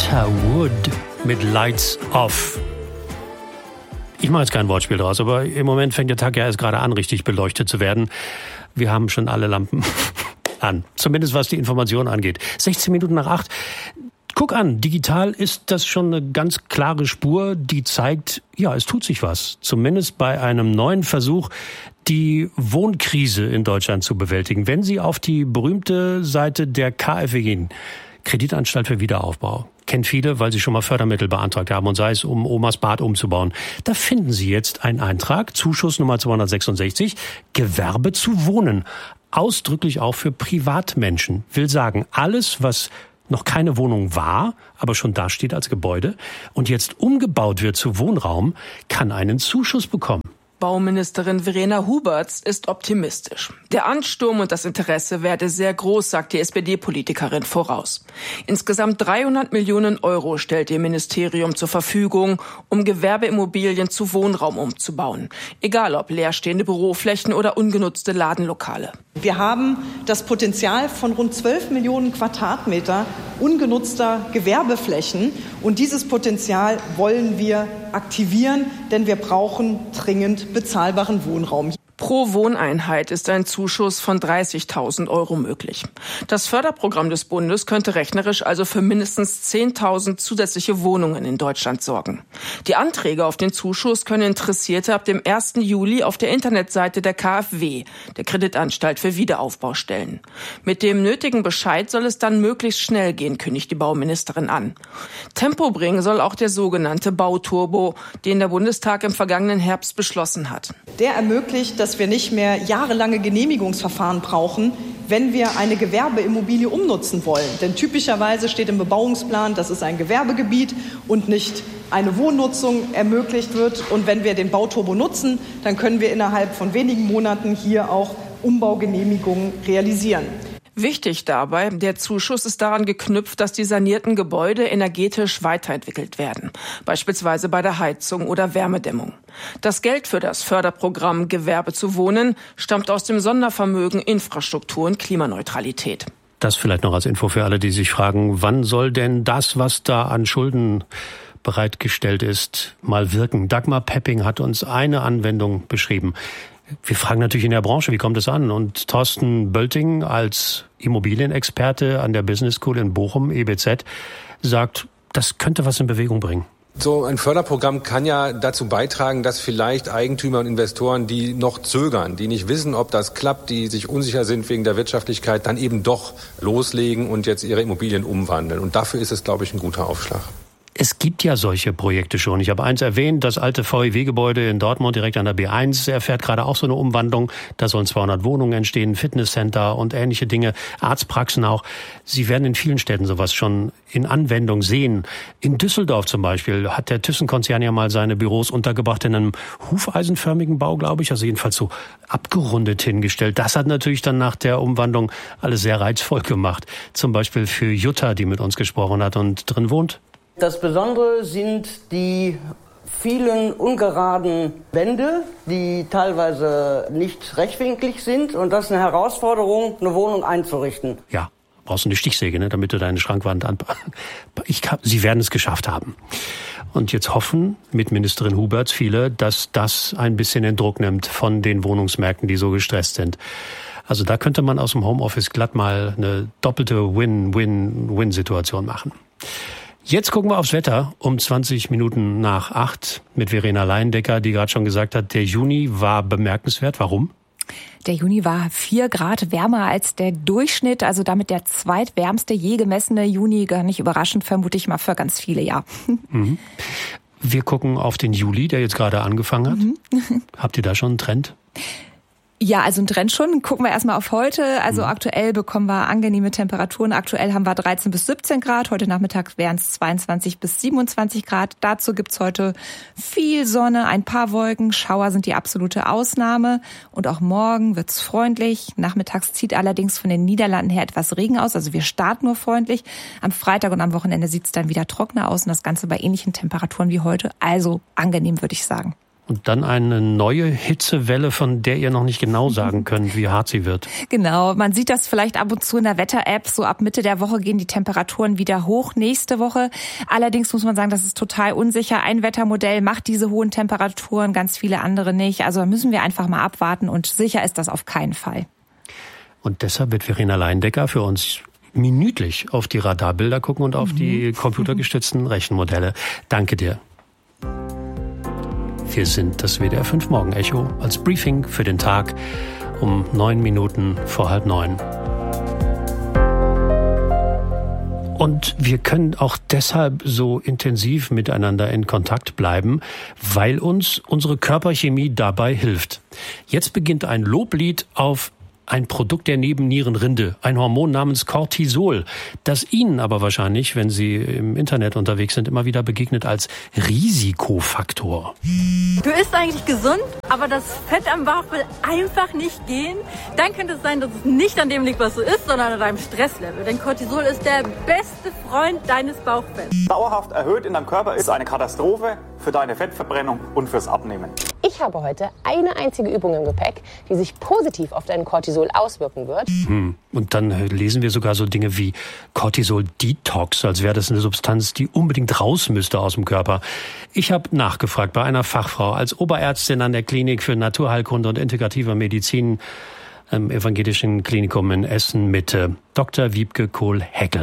Elijah Wood mit Lights Off. Ich mache jetzt kein Wortspiel draus, aber im Moment fängt der Tag ja erst gerade an, richtig beleuchtet zu werden. Wir haben schon alle Lampen an, zumindest was die Information angeht. 16 Minuten nach 8. Guck an, digital ist das schon eine ganz klare Spur, die zeigt, ja, es tut sich was. Zumindest bei einem neuen Versuch, die Wohnkrise in Deutschland zu bewältigen. Wenn Sie auf die berühmte Seite der KfW gehen, Kreditanstalt für Wiederaufbau, kennen viele, weil sie schon mal Fördermittel beantragt haben und sei es, um Omas Bad umzubauen. Da finden Sie jetzt einen Eintrag, Zuschuss Nummer 266, Gewerbe zu wohnen. Ausdrücklich auch für Privatmenschen. Will sagen, alles, was noch keine Wohnung war, aber schon da steht als Gebäude und jetzt umgebaut wird zu Wohnraum, kann einen Zuschuss bekommen. Bauministerin Verena Huberts ist optimistisch. Der Ansturm und das Interesse werde sehr groß, sagt die SPD-Politikerin voraus. Insgesamt 300 Millionen Euro stellt ihr Ministerium zur Verfügung, um Gewerbeimmobilien zu Wohnraum umzubauen. Egal ob leerstehende Büroflächen oder ungenutzte Ladenlokale. Wir haben das Potenzial von rund 12 Millionen Quadratmeter ungenutzter Gewerbeflächen. Und dieses Potenzial wollen wir aktivieren, denn wir brauchen dringend bezahlbaren Wohnraum. Pro Wohneinheit ist ein Zuschuss von 30.000 Euro möglich. Das Förderprogramm des Bundes könnte rechnerisch also für mindestens 10.000 zusätzliche Wohnungen in Deutschland sorgen. Die Anträge auf den Zuschuss können Interessierte ab dem 1. Juli auf der Internetseite der KfW, der Kreditanstalt für Wiederaufbau, stellen. Mit dem nötigen Bescheid soll es dann möglichst schnell gehen, kündigt die Bauministerin an. Tempo bringen soll auch der sogenannte Bauturbo, den der Bundestag im vergangenen Herbst beschlossen hat. Der ermöglicht, dass wir nicht mehr jahrelange Genehmigungsverfahren brauchen, wenn wir eine Gewerbeimmobilie umnutzen wollen. Denn typischerweise steht im Bebauungsplan, dass es ein Gewerbegebiet und nicht eine Wohnnutzung ermöglicht wird. Und wenn wir den Bauturbo nutzen, dann können wir innerhalb von wenigen Monaten hier auch Umbaugenehmigungen realisieren. Wichtig dabei, der Zuschuss ist daran geknüpft, dass die sanierten Gebäude energetisch weiterentwickelt werden, beispielsweise bei der Heizung oder Wärmedämmung. Das Geld für das Förderprogramm Gewerbe zu wohnen stammt aus dem Sondervermögen Infrastruktur und Klimaneutralität. Das vielleicht noch als Info für alle, die sich fragen, wann soll denn das, was da an Schulden bereitgestellt ist, mal wirken? Dagmar Pepping hat uns eine Anwendung beschrieben. Wir fragen natürlich in der Branche, wie kommt es an? Und Thorsten Bölting als Immobilienexperte an der Business School in Bochum, EBZ, sagt, das könnte was in Bewegung bringen. So ein Förderprogramm kann ja dazu beitragen, dass vielleicht Eigentümer und Investoren, die noch zögern, die nicht wissen, ob das klappt, die sich unsicher sind wegen der Wirtschaftlichkeit, dann eben doch loslegen und jetzt ihre Immobilien umwandeln. Und dafür ist es, glaube ich, ein guter Aufschlag. Es gibt ja solche Projekte schon. Ich habe eins erwähnt, das alte VEW-Gebäude in Dortmund direkt an der B1 erfährt gerade auch so eine Umwandlung. Da sollen 200 Wohnungen entstehen, Fitnesscenter und ähnliche Dinge, Arztpraxen auch. Sie werden in vielen Städten sowas schon in Anwendung sehen. In Düsseldorf zum Beispiel hat der Thyssen-Konzern ja mal seine Büros untergebracht in einem hufeisenförmigen Bau, glaube ich, also jedenfalls so abgerundet hingestellt. Das hat natürlich dann nach der Umwandlung alles sehr reizvoll gemacht. Zum Beispiel für Jutta, die mit uns gesprochen hat und drin wohnt. Das Besondere sind die vielen ungeraden Wände, die teilweise nicht rechtwinklig sind. Und das ist eine Herausforderung, eine Wohnung einzurichten. Ja, brauchst du eine Stichsäge, ne, damit du deine Schrankwand Sie werden es geschafft haben. Und jetzt hoffen mit Ministerin Huberts viele, dass das ein bisschen den Druck nimmt von den Wohnungsmärkten, die so gestresst sind. Also da könnte man aus dem Homeoffice glatt mal eine doppelte Win-Win-Win-Situation machen. Jetzt gucken wir aufs Wetter um 20 Minuten nach 8 mit Verena Leindecker, die gerade schon gesagt hat, der Juni war bemerkenswert. Warum? Der Juni war 4 Grad wärmer als der Durchschnitt, also damit der zweitwärmste je gemessene Juni. Gar nicht überraschend, vermute ich mal für ganz viele, ja. Mhm. Wir gucken auf den Juli, der jetzt gerade angefangen hat. Mhm. Habt ihr da schon einen Trend? Ja, also ein Trend schon. Gucken wir erstmal auf heute. Also aktuell bekommen wir angenehme Temperaturen. Aktuell haben wir 13 bis 17 Grad. Heute Nachmittag wären es 22 bis 27 Grad. Dazu gibt's heute viel Sonne, ein paar Wolken. Schauer sind die absolute Ausnahme. Und auch morgen wird's freundlich. Nachmittags zieht allerdings von den Niederlanden her etwas Regen aus. Also wir starten nur freundlich. Am Freitag und am Wochenende sieht's dann wieder trockener aus. Und das Ganze bei ähnlichen Temperaturen wie heute. Also angenehm, würde ich sagen. Und dann eine neue Hitzewelle, von der ihr noch nicht genau sagen könnt, wie hart sie wird. Genau, man sieht das vielleicht ab und zu in der Wetter-App. So ab Mitte der Woche gehen die Temperaturen wieder hoch nächste Woche. Allerdings muss man sagen, das ist total unsicher. Ein Wettermodell macht diese hohen Temperaturen, ganz viele andere nicht. Also da müssen wir einfach mal abwarten und sicher ist das auf keinen Fall. Und deshalb wird Verena Leindecker für uns minütlich auf die Radarbilder gucken und auf die computergestützten Rechenmodelle. Danke dir. Wir sind das WDR 5 Morgen-Echo als Briefing für den Tag um 9 Minuten vor 8:30. Und wir können auch deshalb so intensiv miteinander in Kontakt bleiben, weil uns unsere Körperchemie dabei hilft. Jetzt beginnt ein Loblied auf ein Produkt der Nebennierenrinde, ein Hormon namens Cortisol, das Ihnen aber wahrscheinlich, wenn Sie im Internet unterwegs sind, immer wieder begegnet als Risikofaktor. Du isst eigentlich gesund, aber das Fett am Bauch will einfach nicht gehen. Dann könnte es sein, dass es nicht an dem liegt, was du isst, sondern an deinem Stresslevel. Denn Cortisol ist der beste Freund deines Bauchfetts. Dauerhaft erhöht in deinem Körper ist eine Katastrophe für deine Fettverbrennung und fürs Abnehmen. Ich habe heute eine einzige Übung im Gepäck, die sich positiv auf dein Cortisol auswirken wird. Und dann lesen wir sogar so Dinge wie Cortisol-Detox, als wäre das eine Substanz, die unbedingt raus müsste aus dem Körper. Ich habe nachgefragt bei einer Fachfrau als Oberärztin an der Klinik für Naturheilkunde und integrative Medizin im Evangelischen Klinikum in Essen-Mitte, Dr. Wiebke Kohl-Heckel.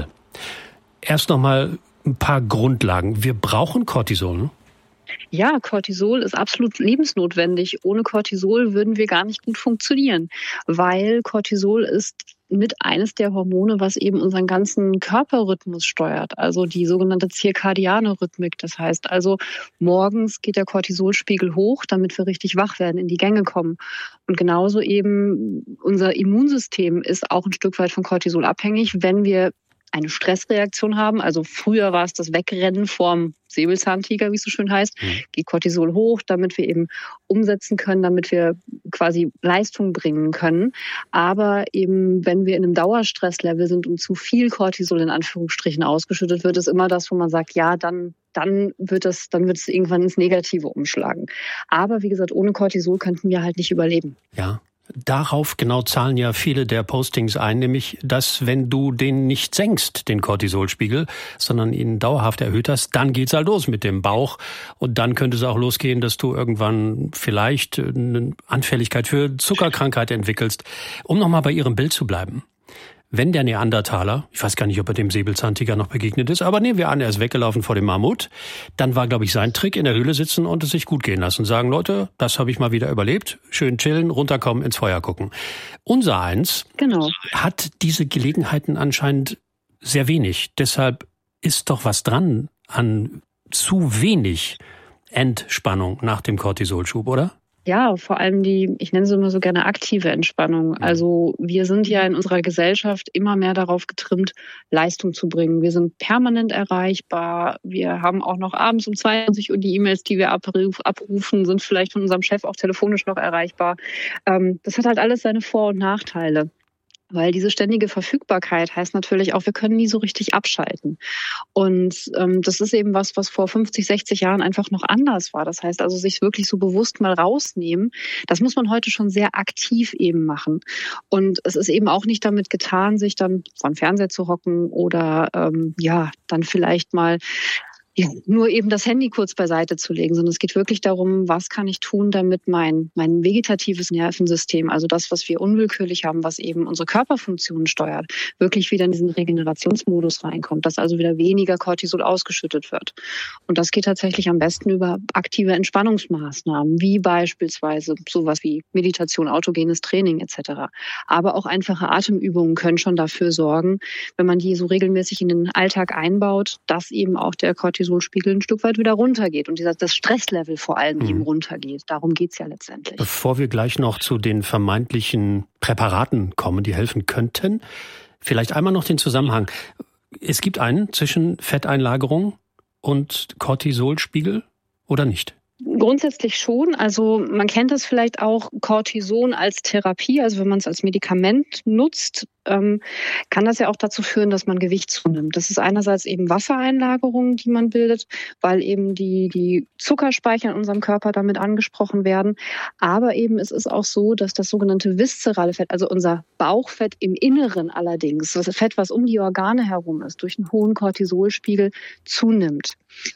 Erst noch mal ein paar Grundlagen. Wir brauchen Cortisol, ne? Ja, Cortisol ist absolut lebensnotwendig. Ohne Cortisol würden wir gar nicht gut funktionieren, weil Cortisol ist mit eines der Hormone, was eben unseren ganzen Körperrhythmus steuert, also die sogenannte zirkadiane Rhythmik. Das heißt also, morgens geht der Cortisolspiegel hoch, damit wir richtig wach werden, in die Gänge kommen. Und genauso eben unser Immunsystem ist auch ein Stück weit von Cortisol abhängig, wenn wir eine Stressreaktion haben. Also früher war es das Wegrennen vorm Säbelzahntiger, wie es so schön heißt, geht Cortisol hoch, damit wir eben umsetzen können, damit wir quasi Leistung bringen können. Aber eben, wenn wir in einem Dauerstresslevel sind und zu viel Cortisol in Anführungsstrichen ausgeschüttet wird, ist immer das, wo man sagt, ja, dann wird es irgendwann ins Negative umschlagen. Aber wie gesagt, ohne Cortisol könnten wir halt nicht überleben. Ja. Darauf genau zahlen ja viele der Postings ein, nämlich, dass wenn du den nicht senkst, den Cortisolspiegel, sondern ihn dauerhaft erhöht hast, dann geht's halt los mit dem Bauch. Und dann könnte es auch losgehen, dass du irgendwann vielleicht eine Anfälligkeit für Zuckerkrankheit entwickelst. Um nochmal bei Ihrem Bild zu bleiben. Wenn der Neandertaler, ich weiß gar nicht, ob er dem Säbelzahntiger noch begegnet ist, aber nehmen wir an, er ist weggelaufen vor dem Mammut, dann war, glaube ich, sein Trick, in der Höhle sitzen und es sich gut gehen lassen. Sagen, Leute, das habe ich mal wieder überlebt, schön chillen, runterkommen, ins Feuer gucken. Unser Eins hat diese Gelegenheiten anscheinend sehr wenig. Deshalb ist doch was dran an zu wenig Entspannung nach dem Cortisolschub, oder? Ja, vor allem ich nenne sie immer so gerne aktive Entspannung. Also wir sind ja in unserer Gesellschaft immer mehr darauf getrimmt, Leistung zu bringen. Wir sind permanent erreichbar. Wir haben auch noch abends um 22 Uhr die E-Mails, die wir abrufen, sind vielleicht von unserem Chef auch telefonisch noch erreichbar. Das hat halt alles seine Vor- und Nachteile. Weil diese ständige Verfügbarkeit heißt natürlich auch, wir können nie so richtig abschalten. Und das ist eben was vor 50, 60 Jahren einfach noch anders war. Das heißt also, sich wirklich so bewusst mal rausnehmen, das muss man heute schon sehr aktiv eben machen. Und es ist eben auch nicht damit getan, sich dann vor den Fernseher zu hocken oder dann vielleicht mal nur eben das Handy kurz beiseite zu legen, sondern es geht wirklich darum, was kann ich tun, damit mein vegetatives Nervensystem, also das, was wir unwillkürlich haben, was eben unsere Körperfunktionen steuert, wirklich wieder in diesen Regenerationsmodus reinkommt, dass also wieder weniger Cortisol ausgeschüttet wird. Und das geht tatsächlich am besten über aktive Entspannungsmaßnahmen, wie beispielsweise sowas wie Meditation, autogenes Training etc. Aber auch einfache Atemübungen können schon dafür sorgen, wenn man die so regelmäßig in den Alltag einbaut, dass eben auch der Cortisolspiegel ein Stück weit wieder runtergeht und das Stresslevel vor allem eben runtergeht. Darum geht's ja letztendlich. Bevor wir gleich noch zu den vermeintlichen Präparaten kommen, die helfen könnten, vielleicht einmal noch den Zusammenhang. Es gibt einen zwischen Fetteinlagerung und Cortisolspiegel oder nicht? Grundsätzlich schon. Also man kennt das vielleicht auch, Cortison als Therapie, also wenn man es als Medikament nutzt, kann das ja auch dazu führen, dass man Gewicht zunimmt. Das ist einerseits eben Wassereinlagerungen, die man bildet, weil eben die Zuckerspeicher in unserem Körper damit angesprochen werden. Aber eben es ist auch so, dass das sogenannte viszerale Fett, also unser Bauchfett im Inneren allerdings, das Fett, was um die Organe herum ist, durch einen hohen Cortisolspiegel zunimmt.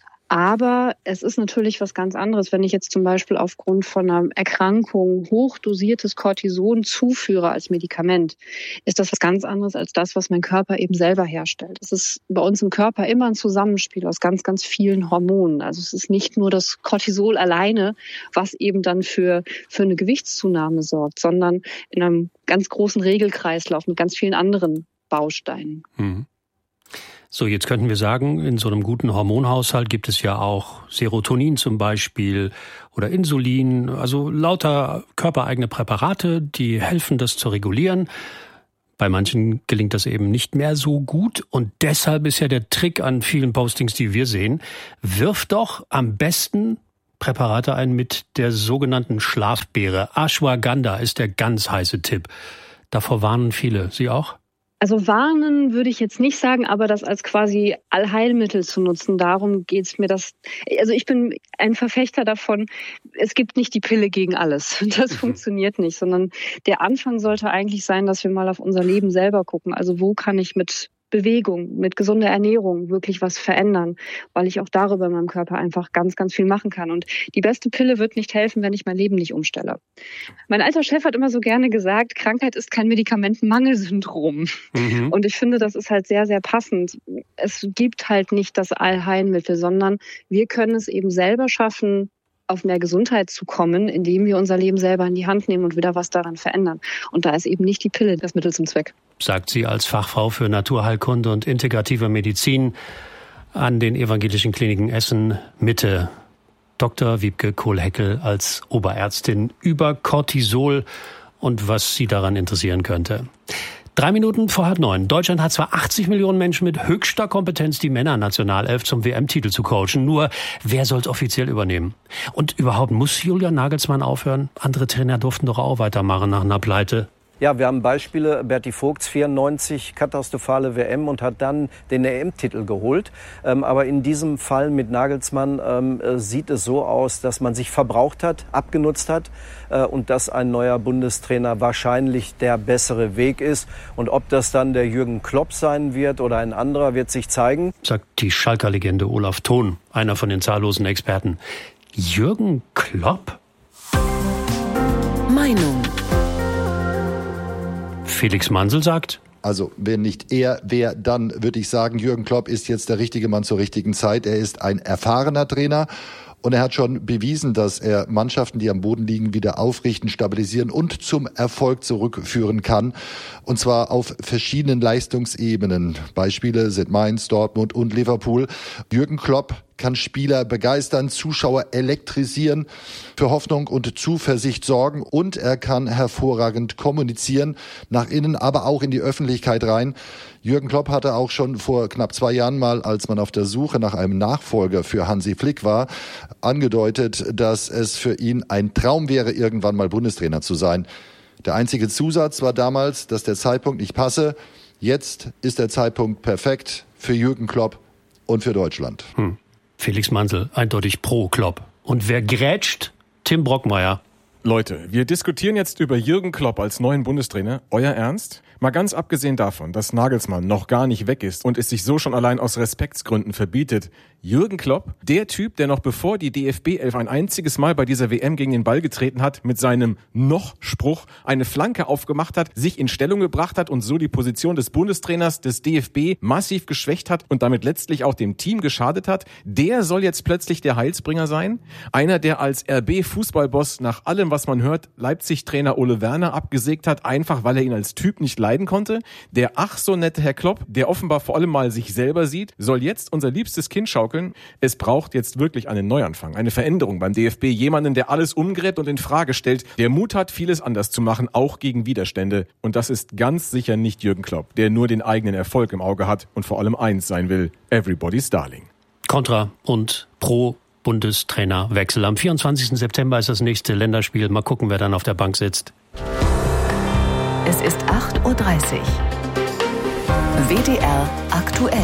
Aber es ist natürlich was ganz anderes, wenn ich jetzt zum Beispiel aufgrund von einer Erkrankung hochdosiertes Cortison zuführe als Medikament, ist das was ganz anderes als das, was mein Körper eben selber herstellt. Es ist bei uns im Körper immer ein Zusammenspiel aus ganz, ganz vielen Hormonen. Also es ist nicht nur das Cortisol alleine, was eben dann für eine Gewichtszunahme sorgt, sondern in einem ganz großen Regelkreislauf mit ganz vielen anderen Bausteinen. Mhm. So, jetzt könnten wir sagen, in so einem guten Hormonhaushalt gibt es ja auch Serotonin zum Beispiel oder Insulin, also lauter körpereigene Präparate, die helfen, das zu regulieren. Bei manchen gelingt das eben nicht mehr so gut und deshalb ist ja der Trick an vielen Postings, die wir sehen, wirf doch am besten Präparate ein mit der sogenannten Schlafbeere. Ashwagandha ist der ganz heiße Tipp. Davor warnen viele. Sie auch? Also warnen würde ich jetzt nicht sagen, aber das als quasi Allheilmittel zu nutzen, darum geht's mir. Also ich bin ein Verfechter davon, es gibt nicht die Pille gegen alles. Das funktioniert nicht, sondern der Anfang sollte eigentlich sein, dass wir mal auf unser Leben selber gucken. Also wo kann ich mit Bewegung, mit gesunder Ernährung wirklich was verändern, weil ich auch darüber in meinem Körper einfach ganz, ganz viel machen kann. Und die beste Pille wird nicht helfen, wenn ich mein Leben nicht umstelle. Mein alter Chef hat immer so gerne gesagt, Krankheit ist kein Medikamentenmangelsyndrom. Mhm. Und ich finde, das ist halt sehr, sehr passend. Es gibt halt nicht das Allheilmittel, sondern wir können es eben selber schaffen, auf mehr Gesundheit zu kommen, indem wir unser Leben selber in die Hand nehmen und wieder was daran verändern. Und da ist eben nicht die Pille das Mittel zum Zweck. Sagt sie als Fachfrau für Naturheilkunde und integrative Medizin an den Evangelischen Kliniken Essen Mitte. Dr. Wiebke Kohl-Heckel als Oberärztin über Cortisol und was sie daran interessieren könnte. 3 Minuten vor 8:30. Deutschland hat zwar 80 Millionen Menschen mit höchster Kompetenz, die Männernationalelf zum WM-Titel zu coachen. Nur, wer soll es offiziell übernehmen? Und überhaupt, muss Julian Nagelsmann aufhören? Andere Trainer durften doch auch weitermachen nach einer Pleite. Ja, wir haben Beispiele. Berti Vogts, 94, katastrophale WM und hat dann den EM-Titel geholt. Aber in diesem Fall mit Nagelsmann sieht es so aus, dass man sich verbraucht hat, abgenutzt hat und dass ein neuer Bundestrainer wahrscheinlich der bessere Weg ist. Und ob das dann der Jürgen Klopp sein wird oder ein anderer, wird sich zeigen. Sagt die Schalker-Legende Olaf Thon, einer von den zahllosen Experten. Jürgen Klopp? Meinung. Felix Mansel sagt, also wenn nicht er, wer dann, würde ich sagen, Jürgen Klopp ist jetzt der richtige Mann zur richtigen Zeit. Er ist ein erfahrener Trainer und er hat schon bewiesen, dass er Mannschaften, die am Boden liegen, wieder aufrichten, stabilisieren und zum Erfolg zurückführen kann. Und zwar auf verschiedenen Leistungsebenen. Beispiele sind Mainz, Dortmund und Liverpool. Jürgen Klopp kann Spieler begeistern, Zuschauer elektrisieren, für Hoffnung und Zuversicht sorgen und er kann hervorragend kommunizieren, nach innen, aber auch in die Öffentlichkeit rein. Jürgen Klopp hatte auch schon vor knapp 2 Jahren mal, als man auf der Suche nach einem Nachfolger für Hansi Flick war, angedeutet, dass es für ihn ein Traum wäre, irgendwann mal Bundestrainer zu sein. Der einzige Zusatz war damals, dass der Zeitpunkt nicht passe. Jetzt ist der Zeitpunkt perfekt für Jürgen Klopp und für Deutschland. Felix Mansel, eindeutig pro Klopp. Und wer grätscht? Tim Brockmeier. Leute, wir diskutieren jetzt über Jürgen Klopp als neuen Bundestrainer. Euer Ernst? Mal ganz abgesehen davon, dass Nagelsmann noch gar nicht weg ist und es sich so schon allein aus Respektsgründen verbietet. Jürgen Klopp, der Typ, der noch bevor die DFB-11 ein einziges Mal bei dieser WM gegen den Ball getreten hat, mit seinem Noch-Spruch eine Flanke aufgemacht hat, sich in Stellung gebracht hat und so die Position des Bundestrainers des DFB massiv geschwächt hat und damit letztlich auch dem Team geschadet hat, der soll jetzt plötzlich der Heilsbringer sein? Einer, der als RB-Fußballboss nach allem, was man hört, Leipzig-Trainer Ole Werner abgesägt hat, einfach weil er ihn als Typ nicht leiden konnte? Der ach so nette Herr Klopp, der offenbar vor allem mal sich selber sieht, soll jetzt unser liebstes Kind schaukeln? Es braucht jetzt wirklich einen Neuanfang, eine Veränderung beim DFB, jemanden, der alles umgräbt und in Frage stellt, der Mut hat, vieles anders zu machen, auch gegen Widerstände. Und das ist ganz sicher nicht Jürgen Klopp, der nur den eigenen Erfolg im Auge hat und vor allem eins sein will: Everybody's Darling. Contra und Pro Bundestrainerwechsel. Am 24. September ist das nächste Länderspiel. Mal gucken, wer dann auf der Bank sitzt. Es ist 8:30 Uhr. WDR aktuell.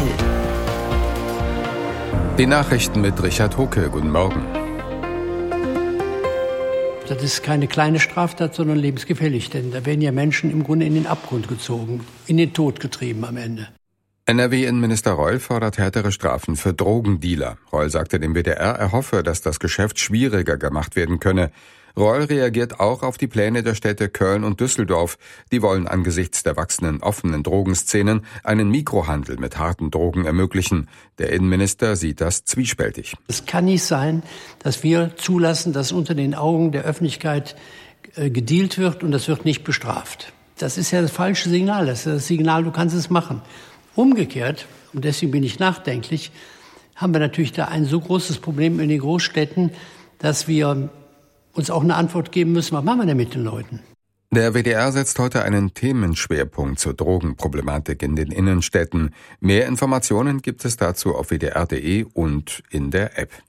Die Nachrichten mit Richard Hucke. Guten Morgen. Das ist keine kleine Straftat, sondern lebensgefährlich. Denn da werden ja Menschen im Grunde in den Abgrund gezogen, in den Tod getrieben am Ende. NRW-Innenminister Reul fordert härtere Strafen für Drogendealer. Reul sagte dem WDR, er hoffe, dass das Geschäft schwieriger gemacht werden könne. Reul reagiert auch auf die Pläne der Städte Köln und Düsseldorf. Die wollen angesichts der wachsenden offenen Drogenszenen einen Mikrohandel mit harten Drogen ermöglichen. Der Innenminister sieht das zwiespältig. Es kann nicht sein, dass wir zulassen, dass unter den Augen der Öffentlichkeit gedealt wird und das wird nicht bestraft. Das ist ja das falsche Signal. Das ist das Signal, du kannst es machen. Umgekehrt, und deswegen bin ich nachdenklich, haben wir natürlich da ein so großes Problem in den Großstädten, dass wir uns auch eine Antwort geben müssen, was machen wir denn mit den Leuten? Der WDR setzt heute einen Themenschwerpunkt zur Drogenproblematik in den Innenstädten. Mehr Informationen gibt es dazu auf wdr.de und in der App.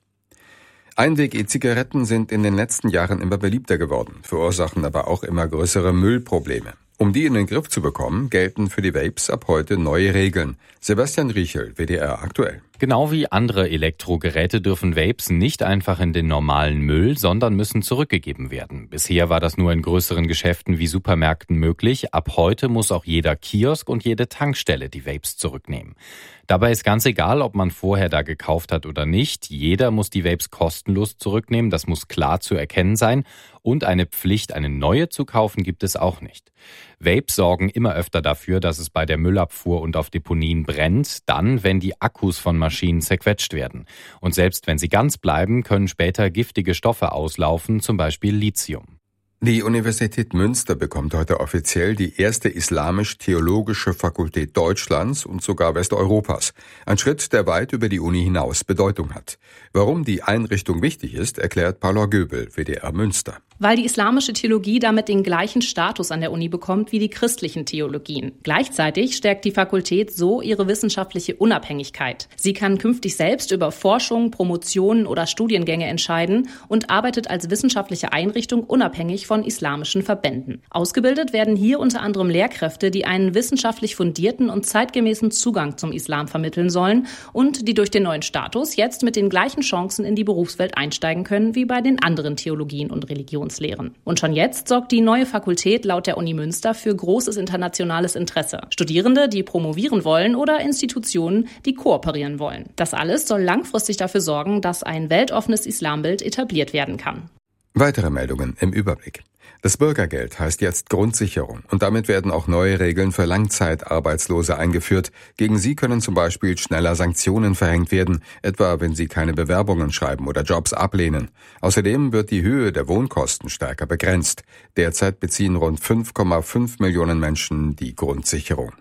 Einweg-E-Zigaretten sind in den letzten Jahren immer beliebter geworden, verursachen aber auch immer größere Müllprobleme. Um die in den Griff zu bekommen, gelten für die Vapes ab heute neue Regeln. Sebastian Riechel, WDR aktuell. Genau wie andere Elektrogeräte dürfen Vapes nicht einfach in den normalen Müll, sondern müssen zurückgegeben werden. Bisher war das nur in größeren Geschäften wie Supermärkten möglich. Ab heute muss auch jeder Kiosk und jede Tankstelle die Vapes zurücknehmen. Dabei ist ganz egal, ob man vorher da gekauft hat oder nicht. Jeder muss die Vapes kostenlos zurücknehmen. Das muss klar zu erkennen sein. Und eine Pflicht, eine neue zu kaufen, gibt es auch nicht. Vapes sorgen immer öfter dafür, dass es bei der Müllabfuhr und auf Deponien brennt, dann, wenn die Akkus von Maschinen zerquetscht werden. Und selbst wenn sie ganz bleiben, können später giftige Stoffe auslaufen, zum Beispiel Lithium. Die Universität Münster bekommt heute offiziell die erste islamisch-theologische Fakultät Deutschlands und sogar Westeuropas. Ein Schritt, der weit über die Uni hinaus Bedeutung hat. Warum die Einrichtung wichtig ist, erklärt Paula Göbel, WDR Münster. Weil die islamische Theologie damit den gleichen Status an der Uni bekommt wie die christlichen Theologien. Gleichzeitig stärkt die Fakultät so ihre wissenschaftliche Unabhängigkeit. Sie kann künftig selbst über Forschung, Promotionen oder Studiengänge entscheiden und arbeitet als wissenschaftliche Einrichtung unabhängig von islamischen Verbänden. Ausgebildet werden hier unter anderem Lehrkräfte, die einen wissenschaftlich fundierten und zeitgemäßen Zugang zum Islam vermitteln sollen und die durch den neuen Status jetzt mit den gleichen Chancen in die Berufswelt einsteigen können wie bei den anderen Theologien und Religionslehren. Und schon jetzt sorgt die neue Fakultät laut der Uni Münster für großes internationales Interesse. Studierende, die promovieren wollen oder Institutionen, die kooperieren wollen. Das alles soll langfristig dafür sorgen, dass ein weltoffenes Islambild etabliert werden kann. Weitere Meldungen im Überblick. Das Bürgergeld heißt jetzt Grundsicherung und damit werden auch neue Regeln für Langzeitarbeitslose eingeführt. Gegen sie können zum Beispiel schneller Sanktionen verhängt werden, etwa wenn sie keine Bewerbungen schreiben oder Jobs ablehnen. Außerdem wird die Höhe der Wohnkosten stärker begrenzt. Derzeit beziehen rund 5,5 Millionen Menschen die Grundsicherung.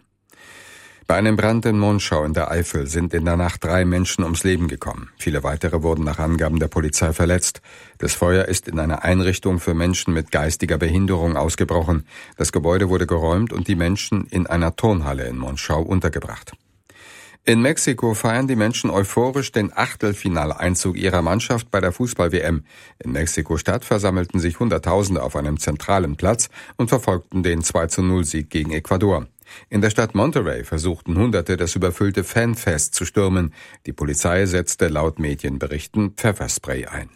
Bei einem Brand in Monschau in der Eifel sind in der Nacht 3 Menschen ums Leben gekommen. Viele weitere wurden nach Angaben der Polizei verletzt. Das Feuer ist in einer Einrichtung für Menschen mit geistiger Behinderung ausgebrochen. Das Gebäude wurde geräumt und die Menschen in einer Turnhalle in Monschau untergebracht. In Mexiko feiern die Menschen euphorisch den Achtelfinaleinzug ihrer Mannschaft bei der Fußball-WM. In Mexiko-Stadt versammelten sich Hunderttausende auf einem zentralen Platz und verfolgten den 2:0-Sieg gegen Ecuador. In der Stadt Monterrey versuchten Hunderte, das überfüllte Fanfest zu stürmen. Die Polizei setzte laut Medienberichten Pfefferspray ein.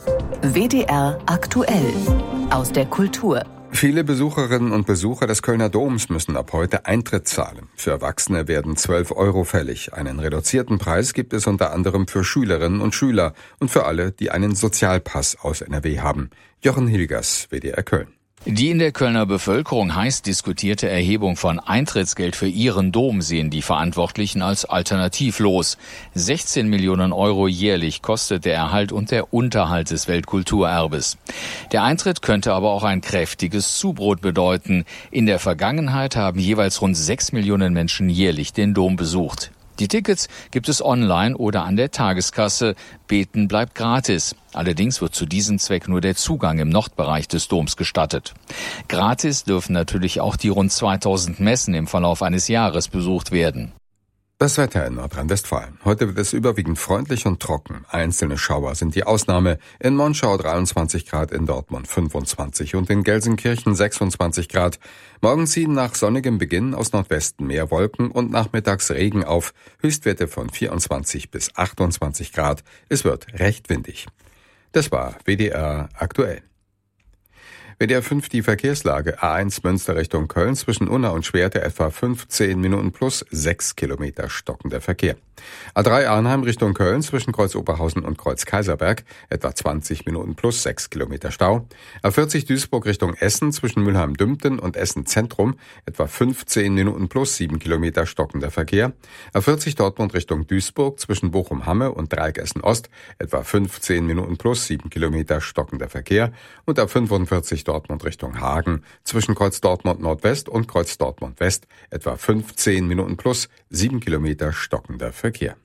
WDR aktuell aus der Kultur. Viele Besucherinnen und Besucher des Kölner Doms müssen ab heute Eintritt zahlen. Für Erwachsene werden 12 € fällig. Einen reduzierten Preis gibt es unter anderem für Schülerinnen und Schüler und für alle, die einen Sozialpass aus NRW haben. Jochen Hilgers, WDR Köln. Die in der Kölner Bevölkerung heiß diskutierte Erhebung von Eintrittsgeld für ihren Dom sehen die Verantwortlichen als alternativlos. 16 Millionen € jährlich kostet der Erhalt und der Unterhalt des Weltkulturerbes. Der Eintritt könnte aber auch ein kräftiges Zubrot bedeuten. In der Vergangenheit haben jeweils rund 6 Millionen Menschen jährlich den Dom besucht. Die Tickets gibt es online oder an der Tageskasse. Beten bleibt gratis. Allerdings wird zu diesem Zweck nur der Zugang im Nordbereich des Doms gestattet. Gratis dürfen natürlich auch die rund 2000 Messen im Verlauf eines Jahres besucht werden. Das Wetter in Nordrhein-Westfalen. Heute wird es überwiegend freundlich und trocken. Einzelne Schauer sind die Ausnahme. In Monschau 23 Grad, in Dortmund 25 und in Gelsenkirchen 26 Grad. Morgen ziehen nach sonnigem Beginn aus Nordwesten mehr Wolken und nachmittags Regen auf. Höchstwerte von 24 bis 28 Grad. Es wird recht windig. Das war WDR aktuell. WDR 5 die Verkehrslage. A1 Münster Richtung Köln zwischen Unna und Schwerte etwa 15 Minuten plus 6 Kilometer stockender Verkehr. A3 Arnheim Richtung Köln zwischen Kreuz Oberhausen und Kreuz Kaiserberg etwa 20 Minuten plus 6 Kilometer Stau. A40 Duisburg Richtung Essen zwischen Mülheim-Dümpten und Essen Zentrum etwa 15 Minuten plus 7 Kilometer stockender Verkehr. A40 Dortmund Richtung Duisburg zwischen Bochum-Hamme und Dreieck Essen Ost etwa 15 Minuten plus 7 Kilometer stockender Verkehr. Und A45 Dortmund Richtung Hagen zwischen Kreuz Dortmund Nordwest und Kreuz Dortmund West etwa 15 Minuten plus 7 Kilometer stockender Verkehr.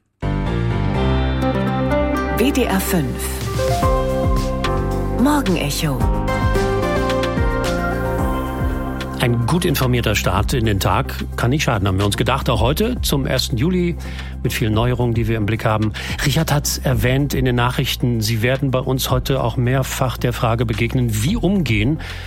WDR 5 Morgenecho. Ein gut informierter Start in den Tag kann nicht schaden, haben wir uns gedacht. Auch heute zum 1. Juli mit vielen Neuerungen, die wir im Blick haben. Richard hat es erwähnt in den Nachrichten, Sie werden bei uns heute auch mehrfach der Frage begegnen, wie umgehen